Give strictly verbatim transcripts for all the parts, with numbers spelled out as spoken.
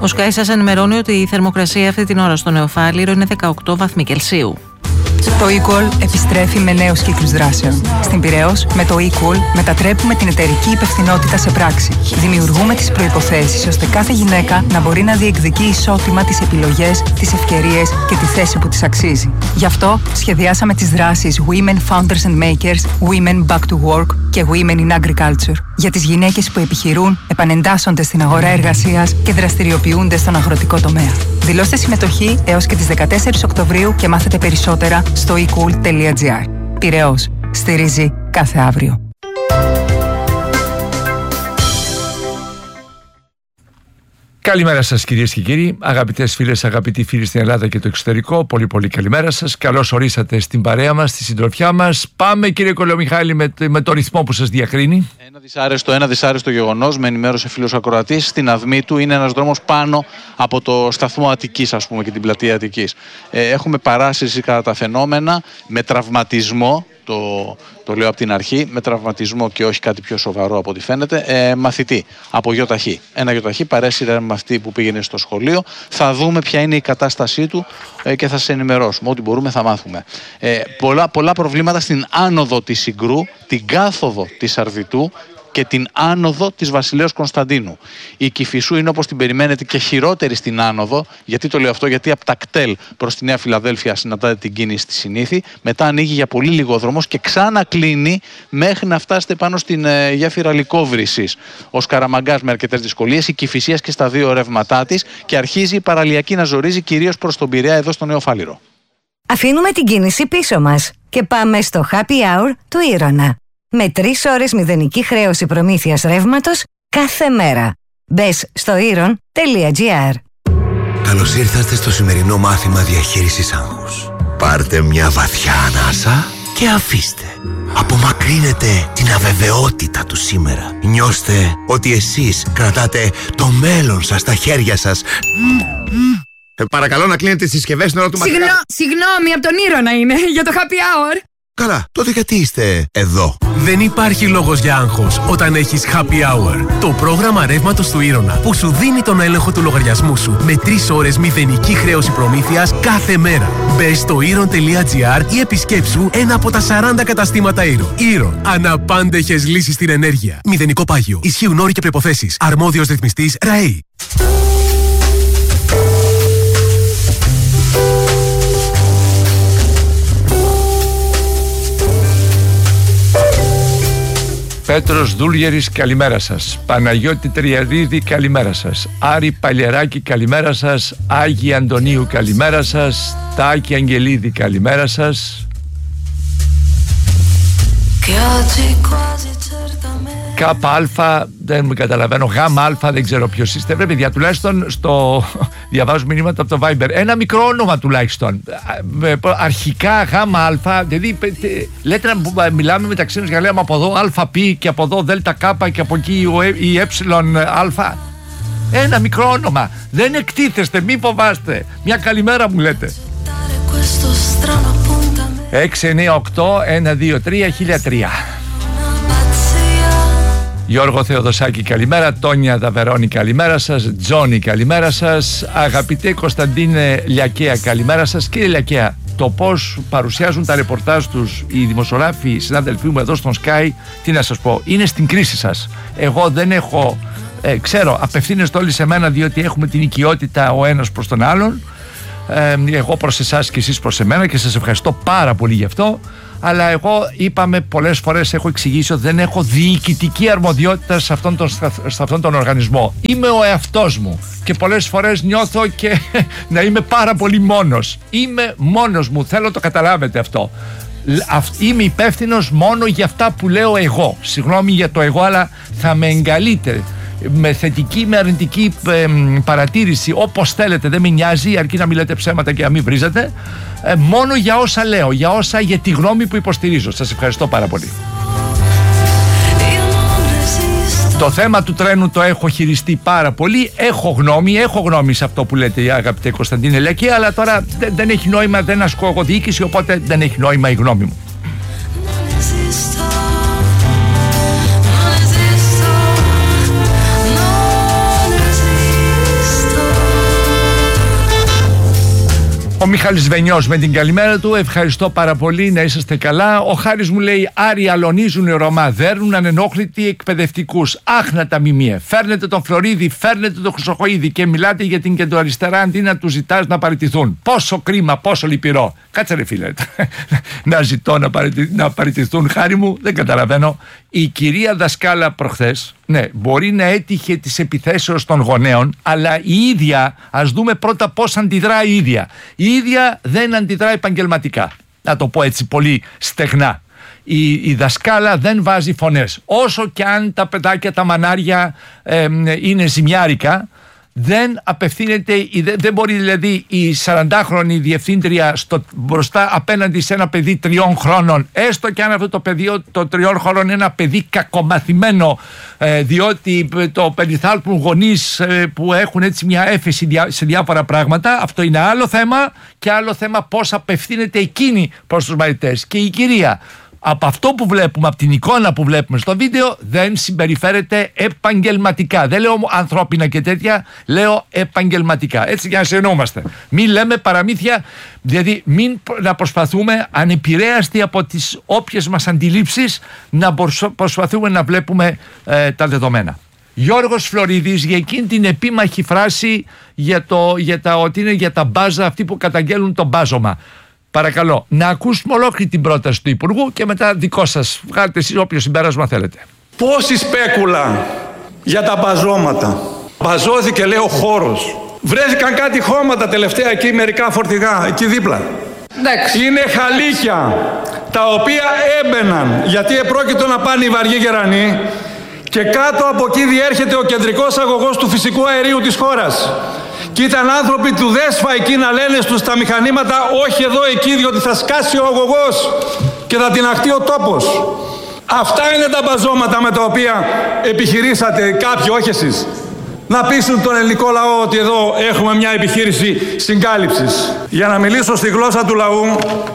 Ο Sky σας ενημερώνει ότι η θερμοκρασία αυτή την ώρα στο Νεοφάλιρο είναι δεκαοκτώ βαθμοί Κελσίου. Το eCall επιστρέφει με νέους κύκλους δράσεων. Στην Πειραιώς, με το eCall μετατρέπουμε την εταιρική υπευθυνότητα σε πράξη. Δημιουργούμε τις προϋποθέσεις ώστε κάθε γυναίκα να μπορεί να διεκδικεί ισότιμα τις επιλογές, τις ευκαιρίες και τη θέση που της αξίζει. Γι' αυτό σχεδιάσαμε τις δράσεις Women Founders and Makers, Women Back to Work και Women in Agriculture για τις γυναίκες που επιχειρούν, επανεντάσσονται στην αγορά εργασίας και δραστηριοποιούνται στον αγροτικό τομέα. Δηλώστε συμμετοχή έως και τις δεκατέσσερις Οκτωβρίου και μάθετε περισσότερα στο e cool τελεία gr. Πειραιώς. Στηρίζει κάθε αύριο. Καλημέρα σας κυρίες και κύριοι, αγαπητές φίλες, αγαπητοί φίλοι στην Ελλάδα και το εξωτερικό. Πολύ πολύ καλημέρα σας. Καλώς ορίσατε στην παρέα μας, στη συντροφιά μας. Πάμε κύριε Κολομιχάλη με, με το ρυθμό που σας διακρίνει. Ένα δυσάρεστο, ένα δυσάρεστο γεγονός, με ενημέρωσε φίλος ακροατής. Στην Αδμή του είναι ένας δρόμος πάνω από το σταθμό Αττικής, ας πούμε, και την πλατεία Αττικής. Ε, έχουμε παράσυρση κατά τα φαινόμενα, με τραυματισμό. Το, το λέω από την αρχή, με τραυματισμό και όχι κάτι πιο σοβαρό από ό,τι φαίνεται, ε, μαθητή από γιοταχή. Ένα γιοταχή παρέσυρε με αυτή που πήγαινε στο σχολείο. Θα δούμε ποια είναι η κατάστασή του ε, και θα σε ενημερώσουμε. Ό,τι μπορούμε θα μάθουμε. Ε, πολλά, πολλά προβλήματα στην άνοδο της Συγκρού, την κάθοδο της Αρδιτού και την άνοδο της Βασιλέως Κωνσταντίνου. Η Κηφισού είναι όπως την περιμένετε και χειρότερη στην άνοδο. Γιατί το λέω αυτό? Γιατί από τα κτέλ προς τη Νέα Φιλαδέλφια συναντάτε την κίνηση στη Συνήθη. Μετά ανοίγει για πολύ λίγο δρόμος και ξανακλίνει μέχρι να φτάσετε πάνω στην ε, γέφυρα Λυκόβρυσης. Ο Σκαραμαγκάς με αρκετές δυσκολίες, η Κηφισίας και στα δύο ρεύματά της, και αρχίζει η παραλιακή να ζορίζει κυρίως προς τον Πειραιά εδώ στο Νεοφάλιρο. Αφήνουμε την κίνηση πίσω μας και πάμε στο Happy Hour του Ήρωνα. Με τρεις ώρες μηδενική χρέωση προμήθειας ρεύματος κάθε μέρα. Μπες στο ήρων τελεία gr. Καλώς ήρθατε στο σημερινό μάθημα διαχείρισης άγχους. Πάρτε μια βαθιά ανάσα και αφήστε. Απομακρύνετε την αβεβαιότητα του σήμερα. Νιώστε ότι εσείς κρατάτε το μέλλον σας στα χέρια σας. Ε, παρακαλώ να κλείνετε τις συσκευές στην ώρα του μαθήματος. Συγνώ, συγγνώμη, από τον Ήρωνα είναι, για το Happy Hour. Καλά, τότε γιατί είστε εδώ? Δεν υπάρχει λόγος για άγχος όταν έχεις Happy Hour. Το πρόγραμμα ρεύματος του Ήρωνα που σου δίνει τον έλεγχο του λογαριασμού σου με τρεις ώρες μηδενική χρέωση προμήθειας κάθε μέρα. Μπες στο ήρων τελεία gr ή επισκέψου ένα από τα σαράντα καταστήματα Ήρων. Ήρων. Αναπάντεχες λύσεις στην ενέργεια. Μηδενικό πάγιο. Ισχύουν όροι και προϋποθέσεις. Αρμόδιος ρυθμιστής ΡΑΕΗ. Πέτρος Δούλγερης, καλημέρα σας. Παναγιώτη Τριαδίδη, καλημέρα σας. Άρη Παλιεράκη, καλημέρα σας. Άγη Αντωνίου, καλημέρα σας. Τάκη Αγγελίδη, καλημέρα σας. Κάπα Αλφα, δεν με καταλαβαίνω. Γάμα Αλφα, δεν ξέρω ποιος είστε. Πρέπει παιδιά, τουλάχιστον στο διαβάζω μηνύματα από το Viber. Ένα μικρό όνομα τουλάχιστον. Αρχικά Γάμα Αλφα, δηλαδή λέτε να μιλάμε μεταξύ μας για λέμε από εδώ Αλφα Π και από εδώ Δέλτα Κάπα και από εκεί η Ε Αλφα. Ένα μικρό όνομα. Δεν εκτίθεστε, μη φοβάστε. Μια καλημέρα μου λέτε. έξι εννιά οκτώ ένα δύο τρία χίλια τρία. Γιώργο Θεοδοσάκη, καλημέρα. Τόνια Δαβερώνη, καλημέρα σας. Τζόνι, καλημέρα σας. Αγαπητέ Κωνσταντίνε Λιακαία, καλημέρα σας. Κύριε Λιακαία, το πώς παρουσιάζουν τα ρεπορτάζ τους οι δημοσιογράφοι, οι συνάδελφοί μου εδώ στον Sky, τι να σας πω, είναι στην κρίση σας. Εγώ δεν έχω, ε, ξέρω, απευθύνεστε όλοι σε μένα διότι έχουμε την οικειότητα ο ένας προς τον άλλον. Ε, εγώ προς εσάς και εσείς προς εμένα και σας ευχαριστώ πάρα πολύ γι' αυτό. Αλλά εγώ είπαμε πολλές φορές, έχω εξηγήσει ότι δεν έχω διοικητική αρμοδιότητα σε αυτόν τον, σε αυτόν τον οργανισμό. Είμαι ο εαυτός μου και πολλές φορές νιώθω και να είμαι πάρα πολύ μόνος. Είμαι μόνος μου, θέλω το καταλάβετε αυτό. Είμαι υπεύθυνος μόνο για αυτά που λέω εγώ. Συγγνώμη για το εγώ, αλλά θα με εγκαλείτε με θετική, με αρνητική ε, παρατήρηση, όπως θέλετε, δεν με νοιάζει, αρκεί να μην λέτε ψέματα και να μην βρίζετε, ε, μόνο για όσα λέω, για όσα, για τη γνώμη που υποστηρίζω. Σας ευχαριστώ πάρα πολύ. Το θέμα του τρένου το έχω χειριστεί πάρα πολύ. Έχω γνώμη, έχω γνώμη σε αυτό που λέτε, αγαπητέ Κωνσταντίνε Λιακή, αλλά τώρα δεν, δεν έχει νόημα, δεν ασκώ εγώ διοίκηση, οπότε δεν έχει νόημα η γνώμη μου. Ο Μιχάλης Βενιός με την καλημέρα του. Ευχαριστώ πάρα πολύ, να είσαστε καλά. Ο Χάρης μου λέει: Άρη αλωνίζουν οι Ρωμά, δέρνουν ανενόχλητοι εκπαιδευτικούς. Αχ, να τα μιμίε. Φέρνετε τον Φλωρίδη, φέρνετε τον Χρυσοχοΐδη και μιλάτε για την κεντροαριστερά αντί να του ζητάς να παραιτηθούν. Πόσο κρίμα, πόσο λυπηρό. Κάτσε ρε φίλε. να ζητώ να, παραιτηθ, να παραιτηθούν, Χάρη μου, δεν καταλαβαίνω. Η κυρία δασκάλα προχθές, ναι, μπορεί να έτυχε της επιθέσεως των γονέων, αλλά η ίδια, ας δούμε πρώτα πώς αντιδρά η ίδια. Η ίδια δεν αντιδρά επαγγελματικά. Να το πω έτσι πολύ στεγνά. Η, η δασκάλα δεν βάζει φωνές. Όσο και αν τα παιδάκια, τα μανάρια ε, είναι ζημιάρικα, δεν απευθύνεται, δεν, δεν μπορεί δηλαδή η σαραντάχρονη διευθύντρια στο, μπροστά απέναντι σε ένα παιδί τριών χρόνων, έστω και αν αυτό το παιδί το τριών χρόνων είναι ένα παιδί κακομαθημένο, ε, διότι το περιθάλπουν γονείς ε, που έχουν έτσι μια έφεση διά, σε διάφορα πράγματα. Αυτό είναι άλλο θέμα, και άλλο θέμα πώς απευθύνεται εκείνη προς τους μαθητές. Και η κυρία, από αυτό που βλέπουμε, από την εικόνα που βλέπουμε στο βίντεο, δεν συμπεριφέρεται επαγγελματικά. Δεν λέω ανθρώπινα και τέτοια, λέω επαγγελματικά. Έτσι για να σε εννοούμαστε. Μην λέμε παραμύθια, δηλαδή μην να προσπαθούμε, ανεπηρέαστοι από τις όποιες μας αντιλήψεις, να προσπαθούμε να βλέπουμε ε, τα δεδομένα. Γιώργος Φλωρίδης για εκείνη την επίμαχη φράση για, το, για τα, ότι είναι για τα μπάζα, αυτοί που καταγγέλουν το μπάζωμα. Παρακαλώ, να ακούσουμε ολόκληρη την πρόταση του Υπουργού και μετά δικό σας. Βγάλετε εσείς όποιο συμπέρασμα θέλετε. Πόση σπέκουλα για τα μπαζώματα. Μπαζώθηκε, λέει, ο χώρος. Βρέθηκαν κάτι χώματα τελευταία εκεί, μερικά φορτηγά, εκεί δίπλα. Εντάξει. Είναι χαλίκια τα οποία έμπαιναν, γιατί επρόκειτο να πάνε οι βαριοί γερανοί, και κάτω από εκεί διέρχεται ο κεντρικός αγωγός του φυσικού αερίου της χώρας. Και ήταν άνθρωποι του ΔΕΣΦΑ εκεί να λένε στους τα μηχανήματα: όχι εδώ, εκεί, διότι θα σκάσει ο αγωγός και θα τιναχτεί ο τόπος. Αυτά είναι τα μπαζώματα με τα οποία επιχειρήσατε κάποιοι, όχι εσείς, να πείσουν τον ελληνικό λαό ότι εδώ έχουμε μια επιχείρηση συγκάλυψης. Για να μιλήσω στη γλώσσα του λαού,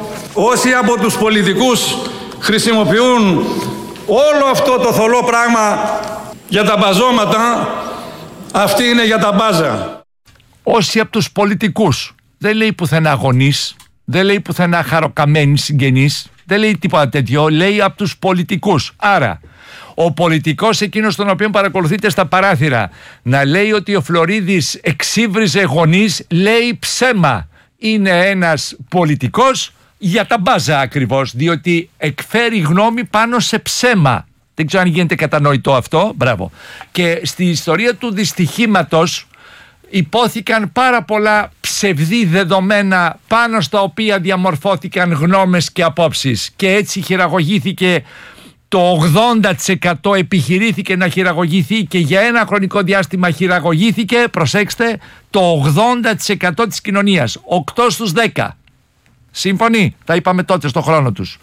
όσοι από τους πολιτικούς χρησιμοποιούν όλο αυτό το θολό πράγμα για τα μπαζώματα, αυτή είναι για τα μπάζα. Όσοι από τους πολιτικούς, δεν λέει πουθενά γονείς, δεν λέει πουθενά χαροκαμένοι συγγενείς, δεν λέει τίποτα τέτοιο, λέει από τους πολιτικούς. Άρα, ο πολιτικός εκείνος τον οποίο παρακολουθείτε στα παράθυρα να λέει ότι ο Φλωρίδης εξύβριζε γονείς, λέει ψέμα. Είναι ένας πολιτικός για τα μπάζα ακριβώς, διότι εκφέρει γνώμη πάνω σε ψέμα. Δεν ξέρω αν γίνεται κατανοητό αυτό. Μπράβο. Και στη ιστορία του δυστυχήματος υπόθηκαν πάρα πολλά ψευδή δεδομένα πάνω στα οποία διαμορφώθηκαν γνώμες και απόψεις, και έτσι χειραγωγήθηκε το ογδόντα τοις εκατό, επιχειρήθηκε να χειραγωγηθεί και για ένα χρονικό διάστημα χειραγωγήθηκε, προσέξτε, το ογδόντα τοις εκατό της κοινωνίας, οκτώ στους δέκα. Σύμφωνοι, τα είπαμε τότε στο χρόνο τους.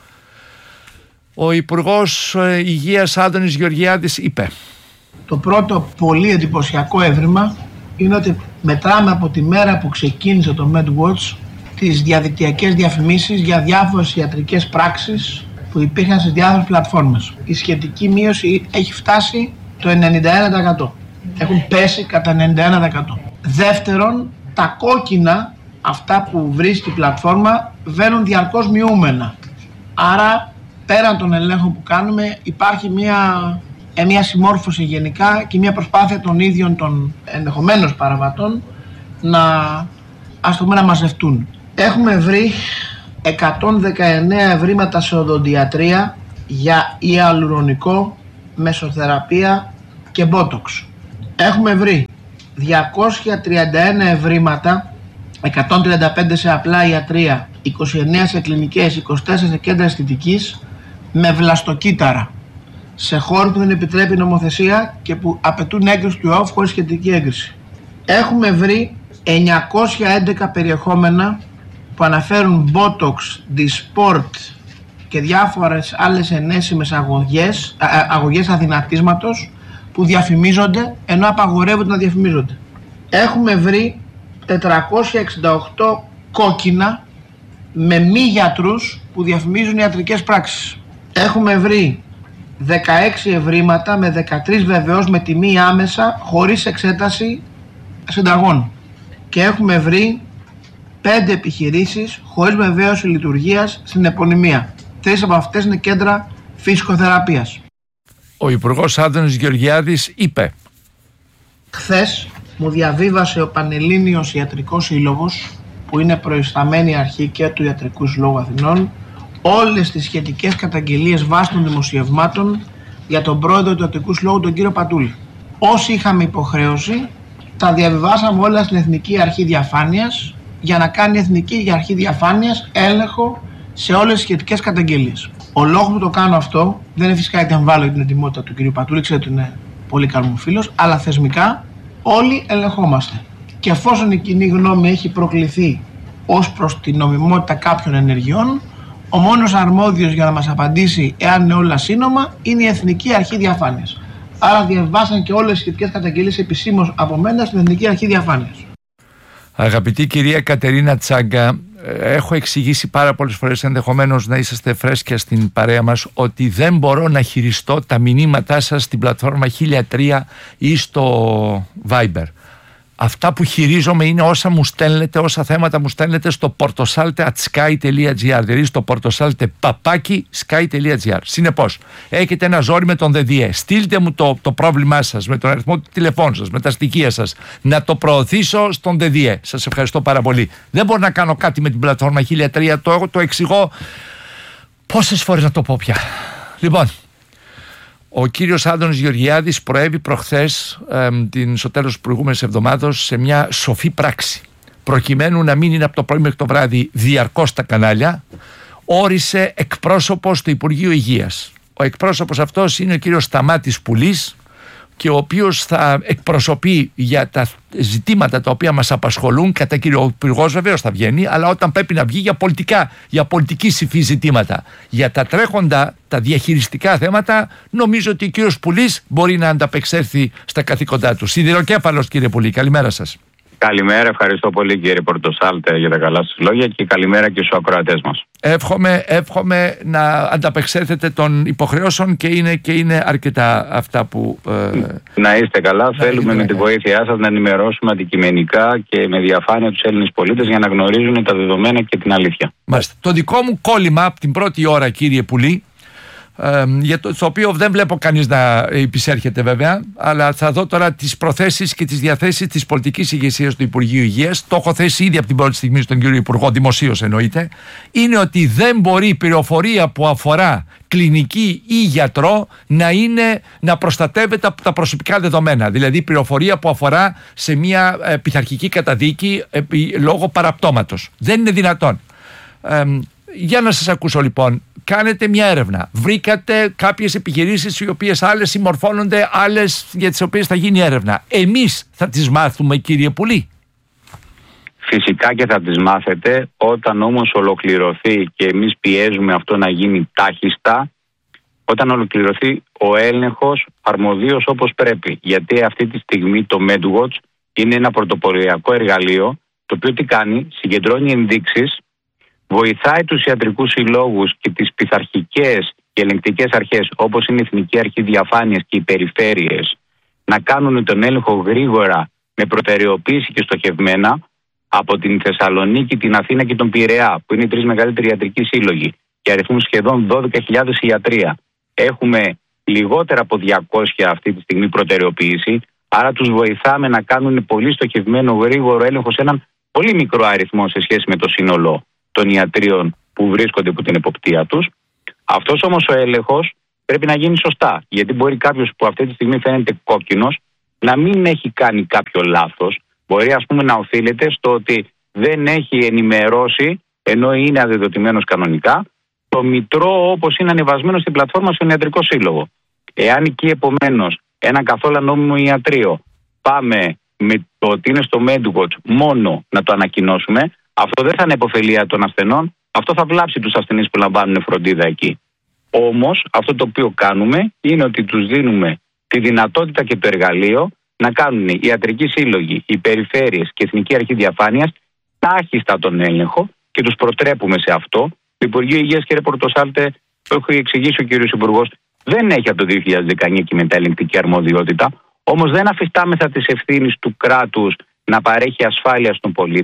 Ο Υπουργός Υγείας Άδωνης Γεωργιάδης είπε: το πρώτο πολύ εντυπωσιακό έβριμα είναι ότι μετράμε από τη μέρα που ξεκίνησε το MedWatch τις διαδικτυακές διαφημίσεις για διάφορες ιατρικές πράξεις που υπήρχαν στις διάφορες πλατφόρμες. Η σχετική μείωση έχει φτάσει το ενενήντα ένα τοις εκατό. Έχουν πέσει κατά ενενήντα ένα τοις εκατό. Δεύτερον, τα κόκκινα, αυτά που βρίσκει η πλατφόρμα, βαίνουν διαρκώς μειούμενα. Άρα, πέραν των ελέγχων που κάνουμε, υπάρχει μια... μια συμμόρφωση γενικά και μια προσπάθεια των ίδιων των ενδεχομένως παραβατών να, ας πούμε, να μαζευτούν. Έχουμε βρει εκατόν δεκαεννέα ευρήματα σε οδοντιατρία για ιαλουρονικό, μεσοθεραπεία και μπότοξ. Έχουμε βρει διακόσια τριάντα ένα ευρήματα, εκατόν τριάντα πέντε σε απλά ιατρία, είκοσι εννέα σε κλινικές, είκοσι τέσσερα σε κέντρα αισθητικής, με βλαστοκύτταρα, σε χώρους που δεν επιτρέπει η νομοθεσία και που απαιτούν έγκριση του ΕΟΦ χωρίς σχετική έγκριση. Έχουμε βρει εννιακόσια έντεκα περιεχόμενα που αναφέρουν Botox, Dysport και διάφορες άλλες ενέσιμες αγωγές, α, αγωγές αδυνατίσματος που διαφημίζονται ενώ απαγορεύονται να διαφημίζονται. Έχουμε βρει τετρακόσια εξήντα οκτώ κόκκινα με μη γιατρούς που διαφημίζουν ιατρικές πράξεις. Έχουμε βρει δεκαέξι ευρήματα με δεκατρείς βεβαίως με τιμή άμεσα χωρίς εξέταση συνταγών. Και έχουμε βρει πέντε επιχειρήσεις χωρίς βεβαίωση λειτουργίας στην επωνυμία. Τρεις από αυτές είναι κέντρα φυσικοθεραπείας. Ο Υπουργός Άδωνης Γεωργιάδης είπε: χθες μου διαβίβασε ο Πανελλήνιος Ιατρικός Σύλλογος, που είναι προϊσταμένη αρχή και του Ιατρικού Συλλόγου Αθηνών, όλες τις σχετικές καταγγελίες βάσει των δημοσιευμάτων για τον πρόεδρο του Ιατρικού Συλλόγου, τον κύριο Πατούλη. Όσοι είχαμε υποχρέωση, τα διαβιβάσαμε όλα στην Εθνική Αρχή Διαφάνειας για να κάνει η Εθνική Αρχή Διαφάνειας έλεγχο σε όλες τις σχετικές καταγγελίες. Ο λόγος που το κάνω αυτό δεν είναι φυσικά γιατί αμβάλλω την ετοιμότητα του κύριου Πατούλη, ξέρετε ότι είναι πολύ καλό μου φίλος, αλλά θεσμικά όλοι ελεγχόμαστε. Και εφόσον η κοινή γνώμη έχει προκληθεί ως προς την νομιμότητα κάποιων ενεργειών, ο μόνος αρμόδιος για να μας απαντήσει εάν είναι όλα σύνομα είναι η Εθνική Αρχή Διαφάνειας. Άρα διαβάσαν και όλες τις σχετικές καταγγελίες επισήμως από μένα στην Εθνική Αρχή Διαφάνειας. Αγαπητή κυρία Κατερίνα Τσάγκα, έχω εξηγήσει πάρα πολλές φορές, ενδεχομένως να είσαστε φρέσκια στην παρέα μας, ότι δεν μπορώ να χειριστώ τα μηνύματά σας στην πλατφόρμα χίλια τρία ή στο Viber. Αυτά που χειρίζομαι είναι όσα μου στέλνετε, όσα θέματα μου στέλνετε στο portosalte at sky dot gr, δηλαδή στο portosalte παπάκι sky dot gr. Συνεπώς, έχετε ένα ζόρι με τον ΔΔΕ, στείλτε μου το, το πρόβλημά σας με τον αριθμό του τηλεφώνου σας, με τα στοιχεία σας, να το προωθήσω στον ΔΔΕ. Σας ευχαριστώ πάρα πολύ. Δεν μπορώ να κάνω κάτι με την πλατφόρμα χίλια τρία, το, το εξηγώ πόσες φορές να το πω πια. Λοιπόν, ο κύριος Άδωνης Γεωργιάδης προέβη προχθές, ε, την, στο τέλος της προηγούμενης εβδομάδος, σε μια σοφή πράξη. Προκειμένου να μην είναι από το πρωί μέχρι το βράδυ διαρκώς στα κανάλια, όρισε εκπρόσωπο στο Υπουργείο Υγείας. Ο εκπρόσωπος αυτός είναι ο κύριος Σταμάτης Πουλής, και ο οποίος θα εκπροσωπεί για τα ζητήματα τα οποία μας απασχολούν, κατά κύριο ο Υπουργός βεβαίως θα βγαίνει, αλλά όταν πρέπει να βγει για πολιτικά, για πολιτική υφή ζητήματα. Για τα τρέχοντα, τα διαχειριστικά θέματα, νομίζω ότι ο κύριος Πουλής μπορεί να ανταπεξέλθει στα καθήκοντά του. Σιδηροκέφαλος, κύριε Πουλή, καλημέρα σας. Καλημέρα, ευχαριστώ πολύ κύριε Πορτοσάλτε για τα καλά σας λόγια και καλημέρα και στους ακροατές μας. Εύχομαι, εύχομαι να ανταπεξέλθετε των υποχρεώσεων και είναι, και είναι αρκετά αυτά που... Ε, να είστε καλά, να θέλουμε με τη βοήθειά σας να ενημερώσουμε αντικειμενικά και με διαφάνεια τους Έλληνες πολίτες για να γνωρίζουν τα δεδομένα και την αλήθεια. Μάλιστα. Το δικό μου κόλλημα από την πρώτη ώρα, κύριε Πουλή, Ε, για το, το οποίο δεν βλέπω κανείς να επισέρχεται βέβαια, αλλά θα δω τώρα τις προθέσεις και τις διαθέσεις της πολιτικής ηγεσίας του Υπουργείου Υγείας. Το έχω θέσει ήδη από την πρώτη στιγμή στον κύριο Υπουργό, δημοσίως εννοείται. Είναι ότι δεν μπορεί η πληροφορία που αφορά κλινική ή γιατρό να, είναι, να προστατεύεται από τα προσωπικά δεδομένα. Δηλαδή πληροφορία που αφορά σε μια ε, πειθαρχική καταδίκη ε, λόγω παραπτώματος. Δεν είναι δυνατόν. Ε, για να σας ακούσω λοιπόν. Κάνετε μια έρευνα. Βρήκατε κάποιες επιχειρήσεις οι οποίες άλλες συμμορφώνονται, άλλες για τις οποίες θα γίνει έρευνα. Εμείς θα τις μάθουμε, κύριε Πουλή? Φυσικά και θα τις μάθετε, όταν όμως ολοκληρωθεί, και εμείς πιέζουμε αυτό να γίνει τάχιστα, όταν ολοκληρωθεί ο έλεγχος αρμοδίως όπως πρέπει. Γιατί αυτή τη στιγμή το MedWatch είναι ένα πρωτοποριακό εργαλείο, το οποίο τι κάνει, συγκεντρώνει ενδείξεις, βοηθάει τους ιατρικούς συλλόγους και τις πειθαρχικές και ελεγκτικές αρχές, όπως είναι η Εθνική Αρχή Διαφάνειας και οι περιφέρειες, να κάνουν τον έλεγχο γρήγορα, με προτεραιοποίηση και στοχευμένα, από την Θεσσαλονίκη, την Αθήνα και τον Πειραιά, που είναι οι τρεις μεγαλύτεροι ιατρικοί σύλλογοι και αριθμούν σχεδόν δώδεκα χιλιάδες ιατρία. Έχουμε λιγότερα από διακόσια αυτή τη στιγμή προτεραιοποίηση, άρα τους βοηθάμε να κάνουν πολύ στοχευμένο γρήγορο έλεγχο σε έναν πολύ μικρό αριθμό σε σχέση με το σύνολο των ιατρίων που βρίσκονται υπό την εποπτεία τους. Αυτός όμως ο έλεγχος πρέπει να γίνει σωστά. Γιατί μπορεί κάποιος που αυτή τη στιγμή φαίνεται κόκκινος να μην έχει κάνει κάποιο λάθος. Μπορεί, ας πούμε, να οφείλεται στο ότι δεν έχει ενημερώσει, ενώ είναι αδεδοτημένος κανονικά, το μητρό όπως είναι ανεβασμένο στην πλατφόρμα στον ιατρικό σύλλογο. Εάν εκεί επομένως ένα καθόλου νόμιμο ιατρείο πάμε με το ότι είναι στο MedWatch μόνο να το ανακοινώσουμε, αυτό δεν θα είναι υποφελία των ασθενών, αυτό θα βλάψει τους ασθενείς που λαμβάνουν φροντίδα εκεί. Όμως αυτό το οποίο κάνουμε είναι ότι τους δίνουμε τη δυνατότητα και το εργαλείο να κάνουν οι ιατρικοί σύλλογοι, οι περιφέρειες και η Εθνική Αρχή Διαφάνειας τάχιστα τον έλεγχο και τους προτρέπουμε σε αυτό. Το Υπουργείο Υγείας, κύριε Πορτοσάλτε, το έχει εξηγήσει ο κύριος Υπουργός, δεν έχει από το δύο χιλιάδες δεκαεννιά και μετά ελεγκτική αρμοδιότητα, όμως δεν αφιστάμεθα της ευθύνης του κράτους να παρέχει ασφάλεια στον πολίτη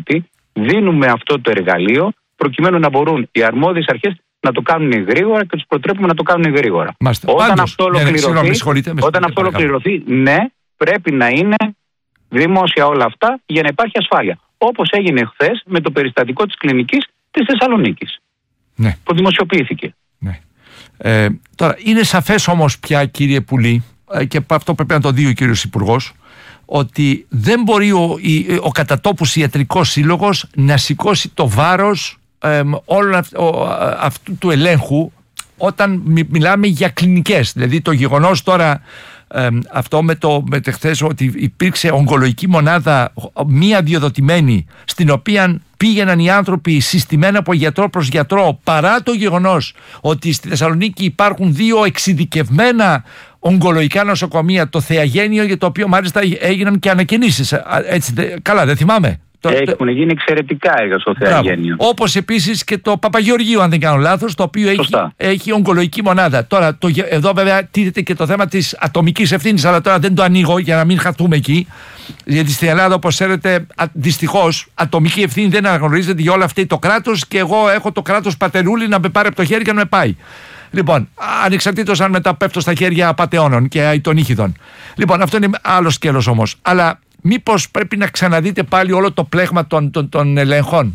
δίνουμε αυτό το εργαλείο προκειμένου να μπορούν οι αρμόδιες αρχές να το κάνουν γρήγορα και τους προτρέπουμε να το κάνουν γρήγορα. Μάστε. Όταν Πάντως, αυτό ολοκληρωθεί, ναι, όταν αυτό ολοκληρωθεί, ναι, πρέπει να είναι δημόσια όλα αυτά για να υπάρχει ασφάλεια. Όπως έγινε χθες με το περιστατικό της κλινικής της Θεσσαλονίκης, ναι, που δημοσιοποιήθηκε. Ναι. Ε, τώρα, είναι σαφές όμως πια, κύριε Πουλή, και αυτό πρέπει να το δει ο κύριος Υπουργός, ότι δεν μπορεί ο, ο κατατόπους ιατρικός σύλλογος να σηκώσει το βάρος ε, όλου αυτού του ελέγχου όταν μιλάμε για κλινικές. Δηλαδή το γεγονός τώρα ε, αυτό με το με χθες ότι υπήρξε ογκολογική μονάδα μία διοδοτημένη, στην οποία πήγαιναν οι άνθρωποι συστημένα από γιατρό προς γιατρό, παρά το γεγονός ότι στη Θεσσαλονίκη υπάρχουν δύο εξειδικευμένα ογκολογικά νοσοκομεία, το Θεαγένιο, για το οποίο μάλιστα έγιναν και ανακοινήσεις. Έτσι, καλά, δεν θυμάμαι. Έχουν γίνει εξαιρετικά έργα στο Θεαγένιο. Όπως επίσης και το Παπαγεωργίου, αν δεν κάνω λάθος, το οποίο έχει, έχει ογκολογική μονάδα. Τώρα, το, εδώ βέβαια τίθεται και το θέμα της ατομικής ευθύνης, αλλά τώρα δεν το ανοίγω για να μην χαθούμε εκεί. Γιατί στην Ελλάδα, όπως ξέρετε, δυστυχώς ατομική ευθύνη δεν αναγνωρίζεται, για όλα αυτά το κράτος, και εγώ έχω το κράτος πατερούλη να με πάρει από το χέρι και να με πάει. Λοιπόν, ανεξαρτήτως αν μετά πέφτω στα χέρια απατεώνων και των ήχιδων. Λοιπόν, αυτό είναι άλλο σκέλος όμως. Αλλά μήπως πρέπει να ξαναδείτε πάλι όλο το πλέγμα των, των, των ελέγχων?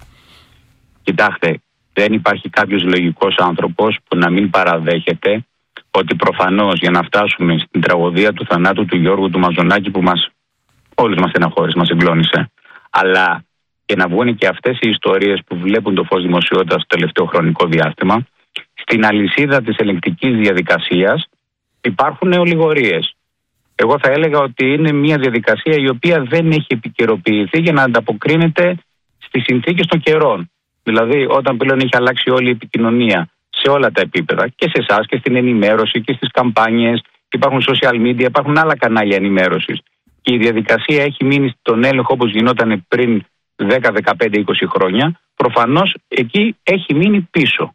Κοιτάξτε, δεν υπάρχει κάποιος λογικός άνθρωπος που να μην παραδέχεται ότι προφανώς για να φτάσουμε στην τραγωδία του θανάτου του Γιώργου του Μαζονάκη, που μας, όλους μας στεναχώρησε, μας συγκλώνησε, αλλά και να βγουν και αυτές οι ιστορίες που βλέπουν το φως δημοσιότητας στο τελευταίο χρονικό διάστημα, στην αλυσίδα της ελεγκτικής διαδικασίας υπάρχουν ολιγορίες. Εγώ θα έλεγα ότι είναι μια διαδικασία η οποία δεν έχει επικαιροποιηθεί για να ανταποκρίνεται στις συνθήκες των καιρών. Δηλαδή, όταν πλέον έχει αλλάξει όλη η επικοινωνία σε όλα τα επίπεδα, και σε εσάς και στην ενημέρωση και στις καμπάνιες, υπάρχουν social media, υπάρχουν άλλα κανάλια ενημέρωσης. Και η διαδικασία έχει μείνει στον έλεγχο όπως γινόταν πριν δέκα, δεκαπέντε, είκοσι χρόνια. Προφανώς εκεί έχει μείνει πίσω.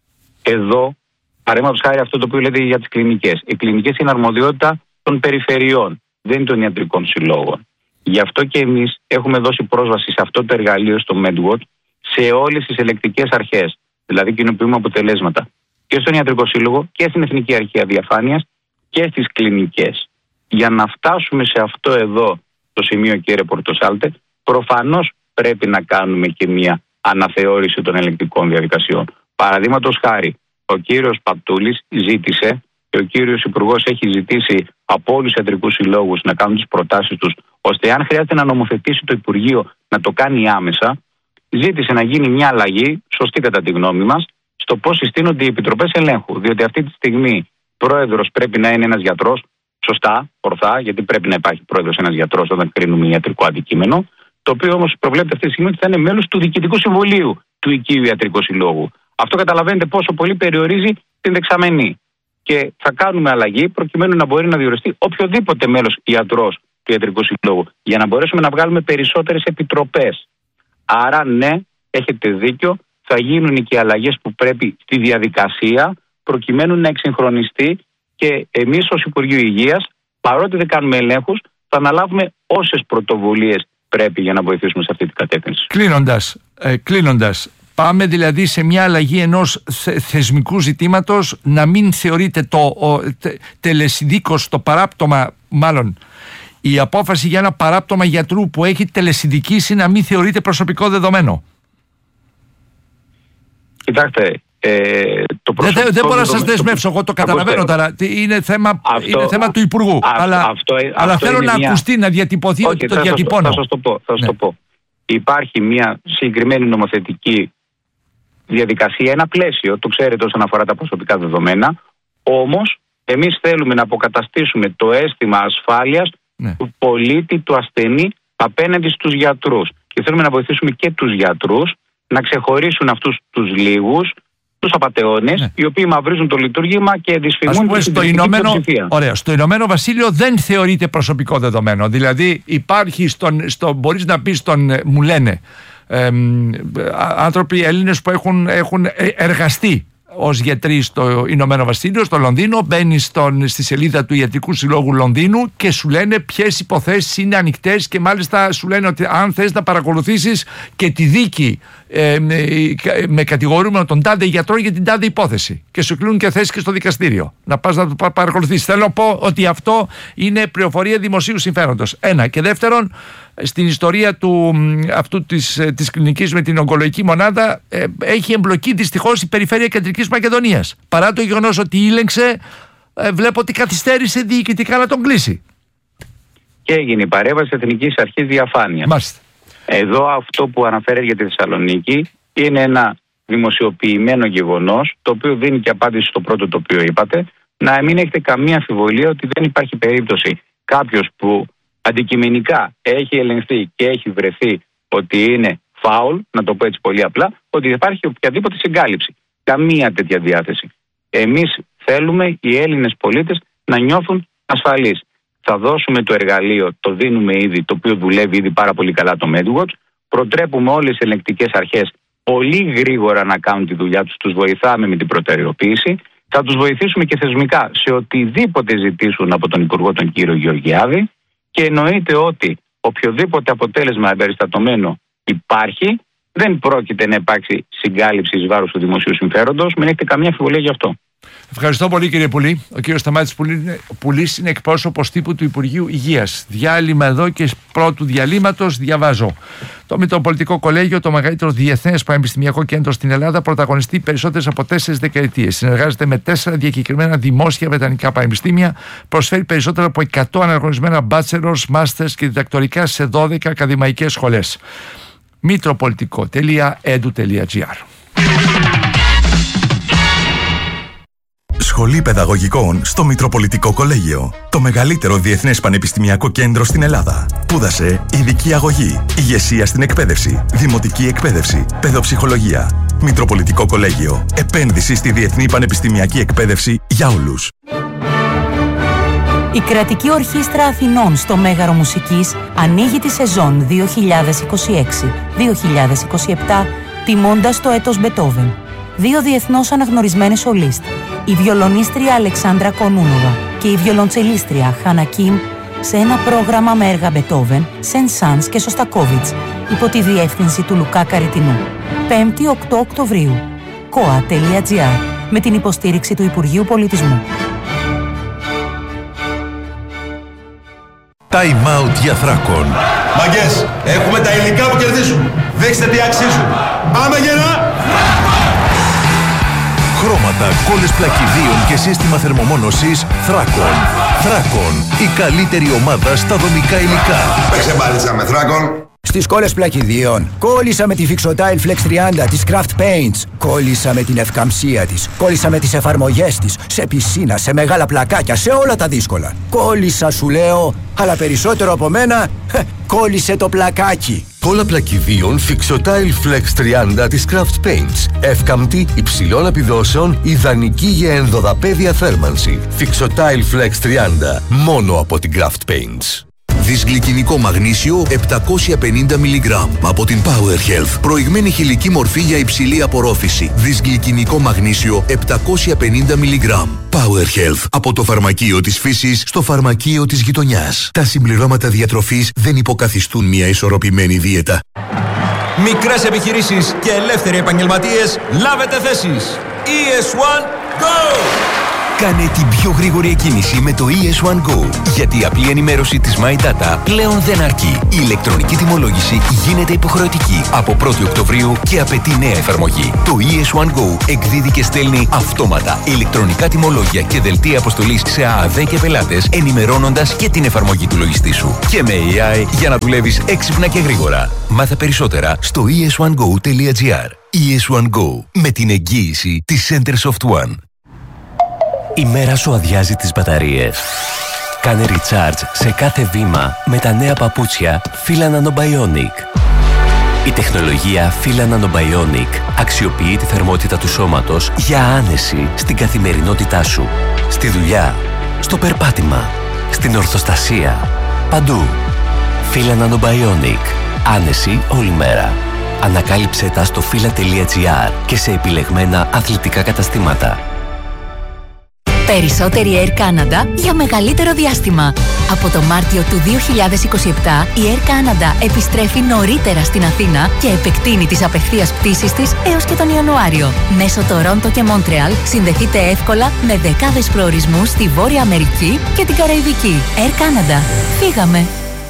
Εδώ, παραδείγματος χάρη αυτό το οποίο λέτε για τις κλινικές. Οι κλινικές είναι αρμοδιότητα των περιφερειών, δεν είναι των ιατρικών συλλόγων. Γι' αυτό και εμείς έχουμε δώσει πρόσβαση σε αυτό το εργαλείο, στο MedWatch, σε όλες τις ελεκτικές αρχές. Δηλαδή, κοινοποιούμε αποτελέσματα και στον ιατρικό σύλλογο και στην Εθνική Αρχή Αδιαφάνειας και στις κλινικές. Για να φτάσουμε σε αυτό εδώ το σημείο, κύριε Πορτοσάλτε, προφανώς πρέπει να κάνουμε και μια αναθεώρηση των ελεκτικών διαδικασιών. Παραδείγματος χάρη, ο κύριος Παπτούλης ζήτησε και ο κύριος Υπουργός έχει ζητήσει από όλους τους ιατρικούς συλλόγους να κάνουν τις προτάσεις τους, ώστε αν χρειάζεται να νομοθετήσει το Υπουργείο να το κάνει άμεσα. Ζήτησε να γίνει μια αλλαγή, σωστή κατά τη γνώμη μας, στο πώς συστήνονται οι επιτροπές ελέγχου. Διότι αυτή τη στιγμή πρόεδρος πρέπει να είναι ένας γιατρός, σωστά, ορθά, γιατί πρέπει να υπάρχει πρόεδρος ένας γιατρός όταν κρίνουμε ιατρικό αντικείμενο. Το οποίο όμως προβλέπεται αυτή τη στιγμή ότι θα είναι μέλος του Διοικητικού Συμβουλίου του Οικείου Ιατρικού Συλλόγου. Αυτό καταλαβαίνετε πόσο πολύ περιορίζει την δεξαμενή. Και θα κάνουμε αλλαγή προκειμένου να μπορεί να διοριστεί οποιοδήποτε μέλος ιατρός του Ιατρικού Συλλόγου, για να μπορέσουμε να βγάλουμε περισσότερες επιτροπές. Άρα, ναι, έχετε δίκιο, θα γίνουν και οι αλλαγές που πρέπει στη διαδικασία προκειμένου να εξυγχρονιστεί, και εμείς ως Υπουργείο Υγείας, παρότι δεν κάνουμε ελέγχους, θα αναλάβουμε όσες πρωτοβουλίες πρέπει για να βοηθήσουμε σε αυτή την κατεύθυνση. Κλείνοντας, ε, κλείνοντας, πάμε δηλαδή σε μια αλλαγή ενός θε, θεσμικού ζητήματος, να μην θεωρείται το ο, τε, τελεσιδίκος, το παράπτωμα, μάλλον η απόφαση για ένα παράπτωμα γιατρού που έχει τελεσιδικήσει να μην θεωρείται προσωπικό δεδομένο. Κοιτάξτε, ε, το προσωπικό δεν, δεν μπορώ να σας δεσμεύσω, εγώ το καταλαβαίνω τώρα. Είναι θέμα, αυτό, είναι θέμα του Υπουργού. Α, αλλά αυτό, αλλά αυτό θέλω να μια... ακουστεί, να διατυπωθεί, Όχι, ότι το θα διατυπώνω. Θα σας το πω. Θα σας ναι. το πω. Υπάρχει μια συγκεκριμένη νομοθετική διαδικασία, ένα πλαίσιο, το ξέρετε, όσον αφορά τα προσωπικά δεδομένα. Όμως, εμείς θέλουμε να αποκαταστήσουμε το αίσθημα ασφάλειας ναι. του πολίτη, του ασθενή, απέναντι στους γιατρούς. Και θέλουμε να βοηθήσουμε και τους γιατρούς να ξεχωρίσουν αυτούς τους λίγους, τους απατεώνες, ναι. οι οποίοι μαυρίζουν το λειτουργήμα και δυσφημούν την συντηρητική πλειοψηφία. Ωραία, στο Ηνωμένο Βασίλειο δεν θεωρείται προσωπικό δεδομένο. Δηλαδή, υπάρχει στον, στο, μπορείς να πεις στον, μου λένε, ε, άνθρωποι Έλληνες που έχουν, έχουν εργαστεί ως γιατροί στο Ηνωμένο Βασίλειο, στο Λονδίνο, μπαίνεις στον, στη σελίδα του Ιατρικού Συλλόγου Λονδίνου και σου λένε ποιες υποθέσεις είναι ανοιχτές και μάλιστα σου λένε ότι αν θες να παρακολουθήσεις και τη δίκη ε, με, με κατηγορούμενο τον τάδε γιατρό για την τάδε υπόθεση και σου κλείνουν και θέσεις και στο δικαστήριο να πας να το παρακολουθήσεις. Θέλω να πω ότι αυτό είναι πληροφορία δημοσίου συμφέροντος. Ένα. Και δεύτερον, στην ιστορία του, αυτού της, της κλινικής με την ογκολογική μονάδα ε, έχει εμπλοκή δυστυχώς η Περιφέρεια Κεντρικής Μακεδονίας. Παρά το γεγονός ότι ήλεγξε, ε, βλέπω ότι καθυστέρησε διοικητικά να τον κλείσει. Και έγινε η παρέμβαση Εθνικής Αρχής Διαφάνειας. Μάλιστα. Εδώ αυτό που αναφέρεται για τη Θεσσαλονίκη είναι ένα δημοσιοποιημένο γεγονός, το οποίο δίνει και απάντηση στο πρώτο το οποίο είπατε, να μην έχετε καμία αμφιβολία ότι δεν υπάρχει περίπτωση κάποιος που αντικειμενικά έχει ελεγχθεί και έχει βρεθεί ότι είναι φάουλ, να το πω έτσι πολύ απλά, ότι δεν υπάρχει οποιαδήποτε συγκάλυψη. Καμία τέτοια διάθεση. Εμείς θέλουμε οι Έλληνες πολίτες να νιώθουν ασφαλείς. Θα δώσουμε το εργαλείο, το δίνουμε ήδη, το οποίο δουλεύει ήδη πάρα πολύ καλά το MedWatch. Προτρέπουμε όλες τις ελεγκτικές αρχές πολύ γρήγορα να κάνουν τη δουλειά τους, τους βοηθάμε με την προτεραιοποίηση. Θα τους βοηθήσουμε και θεσμικά σε οτιδήποτε ζητήσουν από τον Υπουργό τον κύριο Γεωργιάδη. Και εννοείται ότι οποιοδήποτε αποτέλεσμα εμπεριστατωμένο υπάρχει, δεν πρόκειται να υπάρξει συγκάλυψη εις βάρος του δημοσίου συμφέροντος. Μην έχετε καμία αμφιβολία γι' αυτό. Ευχαριστώ πολύ, κύριε Πουλή. Ο κύριος Σταμάτης Πουλής είναι εκπρόσωπος τύπου του Υπουργείου Υγείας. Διάλειμμα εδώ και πρώτου διαλύματος διαβάζω. Το Μητροπολιτικό Κολέγιο, το μεγαλύτερο διεθνές πανεπιστημιακό κέντρο στην Ελλάδα, πρωταγωνιστεί περισσότερες από τέσσερις δεκαετίες. Συνεργάζεται με τέσσερα διακεκριμένα δημόσια βρετανικά πανεπιστήμια, προσφέρει περισσότερα από εκατό αναγνωρισμένα bachelors, masters και διδακτορικά σε δώδεκα ακαδημαϊκές σχολές. μητροπολιτικό τελεία edu τελεία gr. Σχολή Παιδαγωγικών στο Μητροπολιτικό Κολέγιο. Το μεγαλύτερο διεθνές πανεπιστημιακό κέντρο στην Ελλάδα. Σπούδασε ειδική αγωγή, ηγεσία στην εκπαίδευση, δημοτική εκπαίδευση, παιδοψυχολογία. Μητροπολιτικό Κολέγιο. Επένδυση στη διεθνή πανεπιστημιακή εκπαίδευση για όλους. Η Κρατική Ορχήστρα Αθηνών στο Μέγαρο Μουσικής ανοίγει τη σεζόν δύο χιλιάδες είκοσι έξι δύο χιλιάδες είκοσι επτά τιμώντας το έτος Μπετόβεν. Δύο διεθνώς αναγνωρισμένες σολίστ, η βιολονίστρια Αλεξάνδρα Κονούνοβα και η βιολοντσελίστρια Χάνα Κιμ, σε ένα πρόγραμμα με έργα Μπετόβεν, Σεν Σάνς και Σωστακόβιτς, υπό τη διεύθυνση του Λουκά Καριτινού. πέμπτη οκτώ Οκτωβρίου. κοα τελεία gr με την υποστήριξη του Υπουργείου Πολιτισμού. Time out για Θράκον. Μαγκές, έχουμε τα υλικά που κερδίζουν. Δείξτε τι αξίζουν. Πάμε γερά! Χρώματα, κόλλες πλακιδίων και σύστημα θερμομόνωσης Θράκον. Θράκον, η καλύτερη ομάδα στα δομικά υλικά. Παίξε μπάλιτσα με Θράκον. Στις κόλλες πλακιδίων, κόλλησα με τη Fixotile Flex τριάντα της Craft Paints. Κόλλησα με την ευκαμψία της. Κόλλησα με τις εφαρμογές της. Σε πισίνα, σε μεγάλα πλακάκια, σε όλα τα δύσκολα. Κόλλησα σου λέω, αλλά περισσότερο από μένα, κόλλησε το πλακάκι. Κόλλα πλακιδίων Fixotile Flex τριάντα της Craft Paints. Εύκαμπτη, υψηλών επιδόσεων, ιδανική για ενδοδαπέδια θέρμανση. Fixotile Flex τριάντα, μόνο από την Craft Paints. Δυσγλυκινικό μαγνήσιο επτακόσια πενήντα μιλιγκράμμ από την Power Health. Προηγμένη χηλική μορφή για υψηλή απορρόφηση. Δυσγλυκινικό μαγνήσιο επτακόσια πενήντα μιλιγκράμμ. Power Health. Από το φαρμακείο της φύσης στο φαρμακείο της γειτονιάς. Τα συμπληρώματα διατροφής δεν υποκαθιστούν μια ισορροπημένη δίαιτα. Μικρές επιχειρήσεις και ελεύθεροι επαγγελματίες, λάβετε θέσεις. ι ες ουάν Go! Κάνε την πιο γρήγορη εκκίνηση με το ι ες ουάν Go. Γιατί η απλή ενημέρωση της My Data πλέον δεν αρκεί. Η ηλεκτρονική τιμολόγηση γίνεται υποχρεωτική από πρώτη Οκτωβρίου και απαιτεί νέα εφαρμογή. Το ι ες ουάν Go εκδίδει και στέλνει αυτόματα ηλεκτρονικά τιμολόγια και δελτία αποστολής σε ΑΑΔ και πελάτες, ενημερώνοντας και την εφαρμογή του λογιστή σου. Και με έι άι για να δουλεύεις έξυπνα και γρήγορα. Μάθε περισσότερα στο ι ες ουάν go τελεία gr. ι ες ουάν Go, με την εγγύηση της Centersoft One. Η μέρα σου αδειάζει τις μπαταρίες. Κάνε recharge σε κάθε βήμα με τα νέα παπούτσια Fila Nanobionic. Η τεχνολογία Fila Nanobionic αξιοποιεί τη θερμότητα του σώματος για άνεση στην καθημερινότητά σου. Στη δουλειά, στο περπάτημα, στην ορθοστασία, παντού. Fila Nanobionic. Άνεση όλη μέρα. Ανακάλυψε τα στο φύλλα τελεία τζι άρ και σε επιλεγμένα αθλητικά καταστήματα. Περισσότερη Air Canada για μεγαλύτερο διάστημα. Από το Μάρτιο του δύο χιλιάδες είκοσι επτά η Air Canada επιστρέφει νωρίτερα στην Αθήνα και επεκτείνει τις απευθείας πτήσεις της έως και τον Ιανουάριο. Μέσω Τορόντο και Μόντρεαλ συνδεθείτε εύκολα με δεκάδες προορισμούς στη Βόρεια Αμερική και την Καραϊβική. Air Canada. Φύγαμε.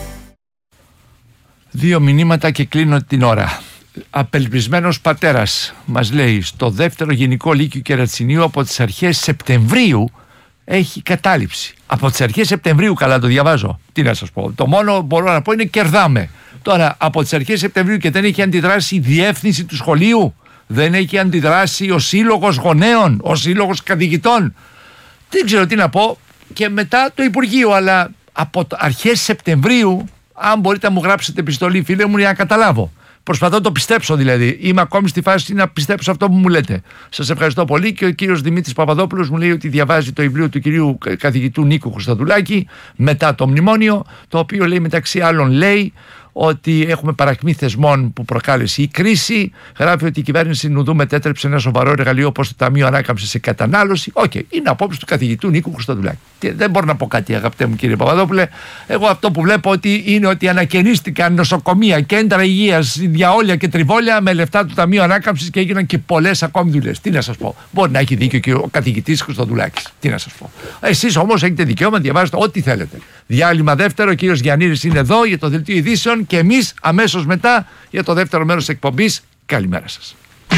Δύο μηνύματα και κλείνω την ώρα. Απελπισμένος πατέρας μας λέει: στο δεύτερο γενικό λύκειο Κερατσινίου από τις αρχές Σεπτεμβρίου έχει κατάληψη. Από τις αρχές Σεπτεμβρίου, καλά το διαβάζω. Τι να σας πω. Το μόνο μπορώ να πω είναι κερδάμε. Τώρα, από τις αρχές Σεπτεμβρίου και δεν έχει αντιδράσει η διεύθυνση του σχολείου, δεν έχει αντιδράσει ο σύλλογος γονέων, ο σύλλογος καθηγητών. Δεν ξέρω τι να πω. Και μετά το Υπουργείο, αλλά από αρχές Σεπτεμβρίου, αν μπορείτε να μου γράψετε επιστολή, φίλε μου, για να καταλάβω. Προσπαθώ να το πιστέψω δηλαδή. Είμαι ακόμη στη φάση να πιστέψω αυτό που μου λέτε. Σας ευχαριστώ πολύ. Και ο κύριος Δημήτρης Παπαδόπουλος μου λέει ότι διαβάζει το βιβλίο του κυρίου καθηγητού Νίκου Χρυστοδουλάκη μετά το μνημόνιο, το οποίο λέει μεταξύ άλλων λέει ότι έχουμε παρακμή θεσμών που προκάλεσε η κρίση. Γράφει ότι η κυβέρνηση Νουδού μετέτρεψε ένα σοβαρό εργαλείο όπως το Ταμείο Ανάκαμψης σε κατανάλωση. Οκ, okay. Είναι απόψη του καθηγητού Νίκου Χρυστοδουλάκη. Δεν μπορώ να πω κάτι, αγαπητέ μου κύριε Παπαδόπουλε. Εγώ αυτό που βλέπω ότι είναι ότι ανακαινίστηκαν νοσοκομεία, κέντρα υγείας, διαόλια και τριβόλια με λεφτά του Ταμείου Ανάκαμψης και έγιναν και πολλές ακόμη δουλειές. Τι να σας πω. Μπορεί να έχει δίκιο και ο καθηγητής Χρυστοδουλάκης. Τι να σας πω. Εσείς όμως έχετε δικαίωμα να διαβάζετε ό,τι θέλετε. Διάλειμμα δεύτερο, ο κύριος Γιαννίδης είναι εδώ για το δελτίο ειδήσεων και εμείς αμέσως μετά για το δεύτερο μέρος της εκπομπής. Καλημέρα σας.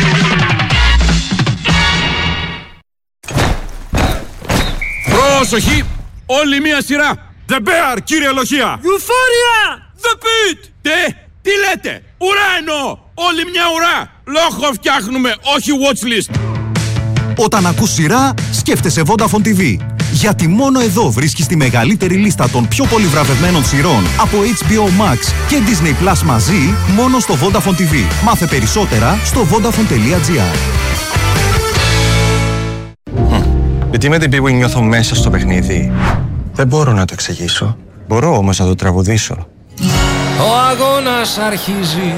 Πρόσοχη! Όλη μία σειρά! The Bear, κύριε Λοχεία! Euphoria! The Pit! Τι! Τι λέτε! Ουρά εννοώ! Όλη μια ουρά! Λόγο φτιάχνουμε, όχι watchlist! Όταν ακούς σειρά, σκέφτεσαι Vodafone τι βι. Γιατί μόνο εδώ βρίσκεις τη μεγαλύτερη λίστα των πιο πολύ βραβευμένων σειρών από έιτς μπι ο Max και Disney Plus μαζί, μόνο στο Vodafone τι βι. Μάθε περισσότερα στο vodafone τελεία τζι άρ. Γιατί με την πίγου νιώθω μέσα στο παιχνίδι. Δεν μπορώ να το εξηγήσω. Μπορώ όμως να το τραγουδήσω. Ο αγώνας αρχίζει.